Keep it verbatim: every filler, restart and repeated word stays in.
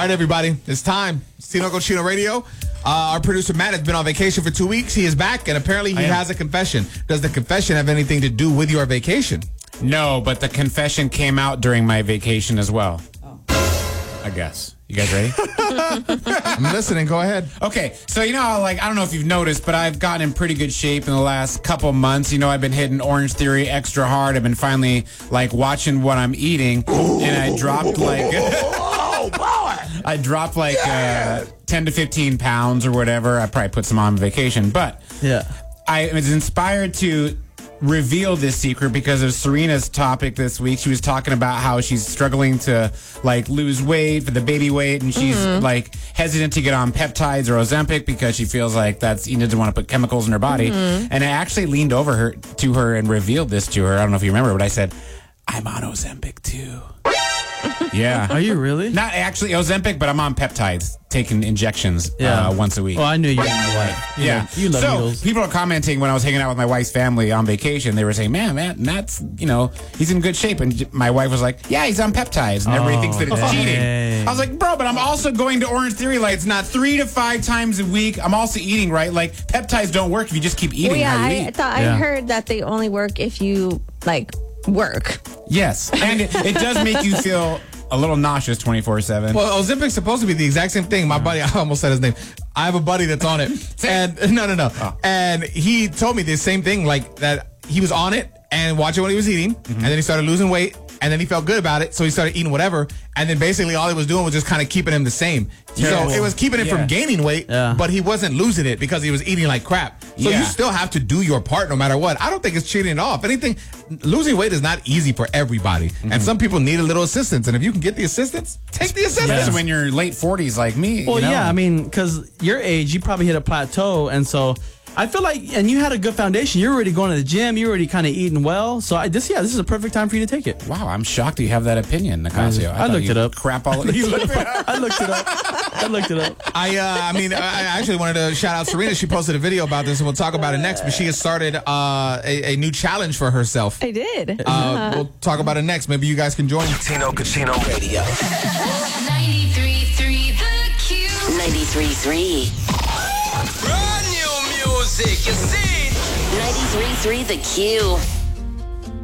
right, everybody, it's time. It's Tino Cochino Radio. Uh, our producer Matt has been on vacation for two weeks. He is back, and apparently he has a confession. Does the confession have anything to do with your vacation? No, but the confession came out during my vacation as well. Oh. I guess. You guys ready? I'm listening. Go ahead. Okay, so you know how, like, I don't know if you've noticed, but I've gotten in pretty good shape in the last couple months. You know, I've been hitting Orange Theory extra hard. I've been finally, like, watching what I'm eating, and I dropped, like... Oh, boy! I dropped, like, uh, ten to fifteen pounds or whatever. I probably put some on vacation, but... Yeah. I was inspired to reveal this secret because of Serena's topic this week. She was talking about how she's struggling to like lose weight for the baby weight, and she's mm-hmm. like hesitant to get on peptides or Ozempic because she feels like that's you doesn't want to put chemicals in her body. Mm-hmm. And I actually leaned over her to her and revealed this to her. I don't know if you remember, but I said, "I'm on Ozempic too." Yeah. Are you really? Not actually Ozempic, but I'm on peptides, taking injections yeah. uh, once a week. Oh, I knew you were my wife. You yeah. Know, you love so, needles. People are commenting when I was hanging out with my wife's family on vacation. They were saying, man, Matt, Matt's, you know, he's in good shape. And my wife was like, yeah, he's on peptides. And everybody oh, thinks that it's dang. cheating. I was like, bro, but I'm also going to Orange Theory. Like, it's not three to five times a week. I'm also eating, right? Like, peptides don't work if you just keep eating well, yeah, how you I, eat. I thought yeah. I heard that they only work if you, like, work. Yes. And it, it does make you feel... a little nauseous twenty-four seven. Well, Ozempic's supposed to be the exact same thing. My buddy, I almost said his name. I have a buddy that's on it. and no, no, no. Oh. And he told me the same thing, like that he was on it and watching what he was eating. Mm-hmm. And then he started losing weight. And then he felt good about it. So he started eating whatever. And then basically all he was doing was just kind of keeping him the same. Terrible. So it was keeping him yeah. from gaining weight, yeah. but he wasn't losing it because he was eating like crap. So yeah. you still have to do your part no matter what. I don't think it's cheating at all. If anything, losing weight is not easy for everybody. Mm-hmm. And some people need a little assistance. And if you can get the assistance, take the assistance. Especially when you're late forties like me. Well, you know? yeah, I mean, because your age, you probably hit a plateau. And so... I feel like, and you had a good foundation. You're already going to the gym. You're already kind of eating well. So I, this, yeah, this is a perfect time for you to take it. Wow, I'm shocked you have that opinion, Nicasio. I, I looked it up. Crap all over you. I looked it up. I looked it up. I, uh, I mean, I actually wanted to shout out Serena. She posted a video about this, and we'll talk about it next. But she has started uh, a, a new challenge for herself. I did. Uh, uh-huh. We'll talk about it next. Maybe you guys can join. Tino Cochino Radio. ninety-three point three The Q. ninety-three point three Brand new music, you see? ninety-three point three The Q.